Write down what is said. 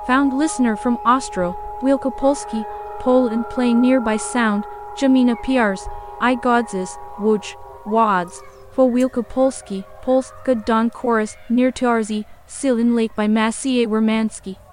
Found listener from Ostro, Wielkopolski, Poland playing nearby sound, Jamina Piars, I Godzes, Łódź, Wads, Po Wielkopolski, Polska Don Chorus, near Tarzi, Silin Lake by Maciej Romanski.